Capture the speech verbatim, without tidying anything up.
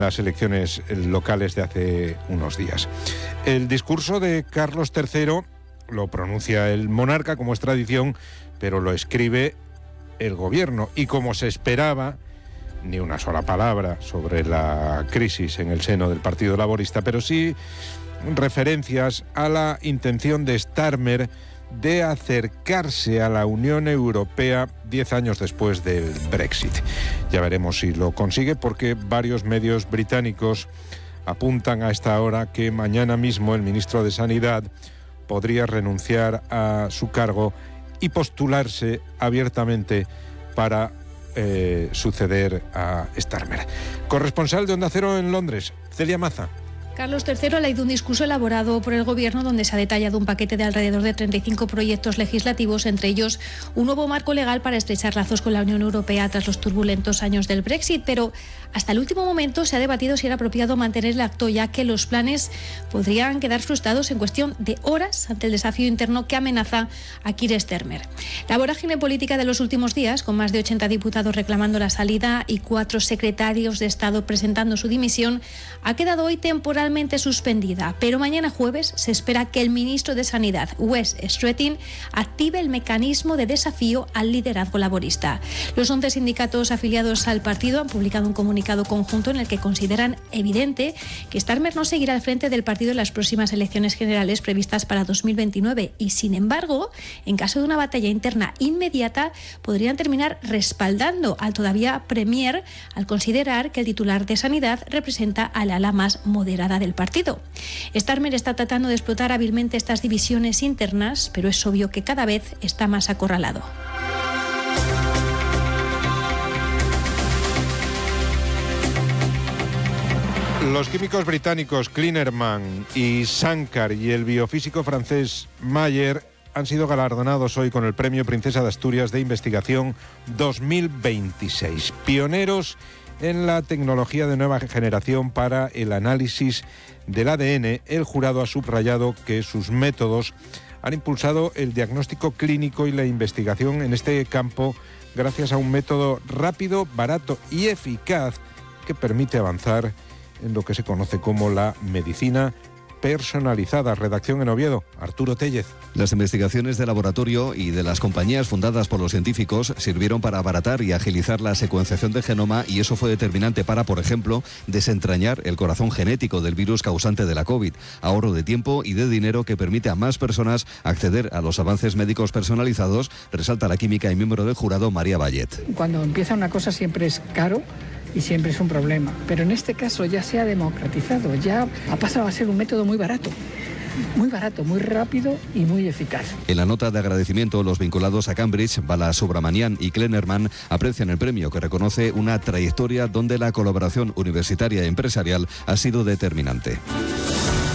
las elecciones locales de hace unos días. El discurso de Carlos tercero lo pronuncia el monarca, como es tradición, pero lo escribe el gobierno. Y como se esperaba, ni una sola palabra sobre la crisis en el seno del Partido Laborista, pero sí referencias a la intención de Starmer de acercarse a la Unión Europea diez años después del Brexit. Ya veremos si lo consigue, porque varios medios británicos apuntan a esta hora que mañana mismo el ministro de Sanidad podría renunciar a su cargo y postularse abiertamente para eh, suceder a Starmer. Corresponsal de Onda Cero en Londres, Celia Maza. Carlos tercero ha leído un discurso elaborado por el Gobierno donde se ha detallado un paquete de alrededor de treinta y cinco proyectos legislativos, entre ellos un nuevo marco legal para estrechar lazos con la Unión Europea tras los turbulentos años del Brexit, pero hasta el último momento se ha debatido si era apropiado mantener el acto, ya que los planes podrían quedar frustrados en cuestión de horas ante el desafío interno que amenaza a Keir Starmer. La vorágine política de los últimos días, con más de ochenta diputados reclamando la salida y cuatro secretarios de Estado presentando su dimisión, ha quedado hoy temporalmente suspendida, pero mañana jueves se espera que el ministro de Sanidad, Wes Streeting, active el mecanismo de desafío al liderazgo laborista. Los once sindicatos afiliados al partido han publicado un comunicado conjunto en el que consideran evidente que Starmer no seguirá al frente del partido en las próximas elecciones generales previstas para dos mil veintinueve y, sin embargo, en caso de una batalla interna inmediata, podrían terminar respaldando al todavía premier al considerar que el titular de Sanidad representa al ala más moderada del partido. Starmer está tratando de explotar hábilmente estas divisiones internas, pero es obvio que cada vez está más acorralado. Los químicos británicos Klinerman y Sankar y el biofísico francés Mayer han sido galardonados hoy con el Premio Princesa de Asturias de Investigación dos mil veintiséis. Pioneros en la tecnología de nueva generación para el análisis del A D N, el jurado ha subrayado que sus métodos han impulsado el diagnóstico clínico y la investigación en este campo gracias a un método rápido, barato y eficaz que permite avanzar en lo que se conoce como la medicina personalizada. Redacción en Oviedo, Arturo Tellez. Las investigaciones de laboratorio y de las compañías fundadas por los científicos sirvieron para abaratar y agilizar la secuenciación del genoma, y eso fue determinante para, por ejemplo, desentrañar el corazón genético del virus causante de la COVID. Ahorro de tiempo y de dinero que permite a más personas acceder a los avances médicos personalizados, resalta la química y miembro del jurado María Vallet. Cuando empieza una cosa siempre es caro y siempre es un problema, pero en este caso ya se ha democratizado, ya ha pasado a ser un método muy barato. Muy barato, muy rápido y muy eficaz. En la nota de agradecimiento, los vinculados a Cambridge, Balasubramanian y Klinerman, aprecian el premio, que reconoce una trayectoria donde la colaboración universitaria y empresarial ha sido determinante.